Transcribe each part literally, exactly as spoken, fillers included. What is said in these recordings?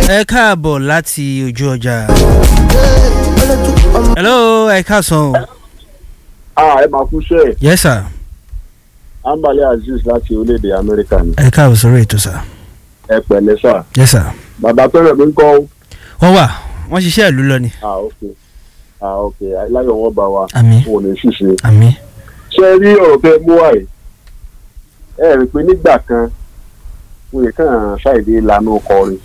ẹ káàbọ̀ láti ojú ọjà. hello ẹ káàsán. ah ẹ máa kú ṣe. yes sir. Ambali Aziz láti orílẹ̀-èdè Amẹ́ríkà ni. ẹ káàbọ̀ sórí ètò sà. ẹ pẹ̀lẹ́ sà. yes sir. bàbá pẹ́rẹ́ mi ń kọ́. wọ́n wà wọ́n ṣiṣẹ́ ìlú lọ ni. ah ok ah ok láyọ̀ wọn bá wa. àmín. wọn ò ní ṣìṣe. àmín. ṣé rí ọ̀rọ̀ tẹ mú wáyé ẹ rí i pé nígbà kan wọ́n yẹ kàn ṣàìdí ìlànà kọrin.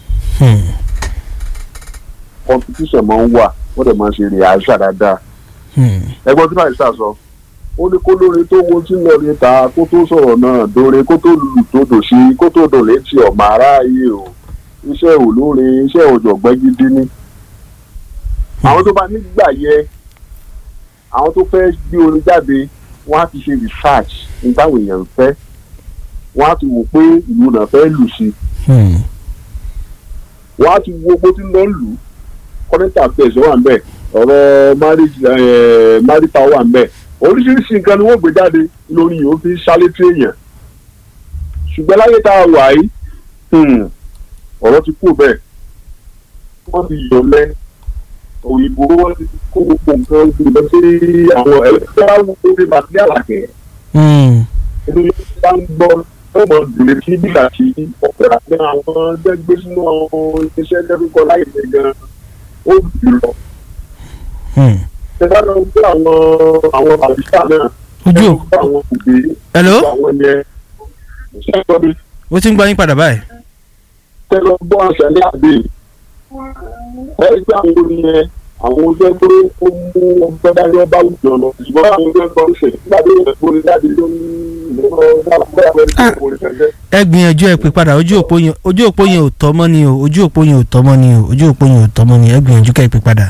competition máa ń wà wọ́n dẹ̀ máa ń ṣe rìhásà dáadáa. ẹgbọ́n tí báyìí sà sọ ó ní kó lóore tó wo tí lọ rí ta kó tó sọ̀rọ̀ náà dóore kó tó lù tó dò sí kó tó dò létí ọ̀mà aráàyè o iṣẹ́ olóore iṣẹ́ òjọ̀gbẹ́ gidi ni. àwọn tó bá nígbà yẹ àwọn tó fẹ́ gbé orin jáde wọ́n á ti ṣe research ní táwọn èèyàn fẹ́ wọ́n á ti wò pé ìlú náà fẹ́ lù sí wọ́n á ti wo bó ti lọ lù current affairs wà ń bẹ̀ ọ̀rọ̀ marriage marital wà ń bẹ̀ oríṣiríṣi nǹkan ni wọ́n gbé jáde lórí yìí ó fi ṣálétí èèyàn ṣùgbọ́n láyé tá a wà yìí ọ̀rọ̀ ti kú bẹ́ẹ̀ wọ́n ti yọ̀ lẹ́ òyìnbó wọ́n ti kó gbogbo nǹkan gbé lọ sí àwọn ẹ̀rọ orí bàtí àlàkẹ́ ẹni ló bá ń gbọ́ ọmọ ìdílé tí bílà tí ọ̀pẹ̀ àti àwọn gbẹ́gbẹ́ sínú àwọn iṣẹ́ lẹ́rúkọ láì lè gan ó bì lọ ẹ bá lọ gbé àwọn àwọn àbísà náà ojú ò àwọn òbí hello àwọn yẹn ṣe é gbọ́ mi. ó ti ń gbọ́ yín padà báyìí. ẹ lọ gbọ́ àṣà ní àbí ẹ gbé àwọn orin yẹn àwọn ojú ẹgbẹ́ ó mú ọgbẹ́ dání ọba àwùjọ lọ ṣùgbọ́n àwọn ojú ẹgbẹ́ ọ̀sẹ̀ nígbà tó yẹ kó lè jáde lórí ẹ gbìyànjú ẹ pè padà ojú òpó yẹn ojú òpó yẹn ò tọ́ mọ́ ni o ojú òpó yẹn ò tọ́ mọ́ ni o ojú òpó yẹn ò tọ́ mọ́ ni ẹ gbìyànjú ká ẹ pè padà.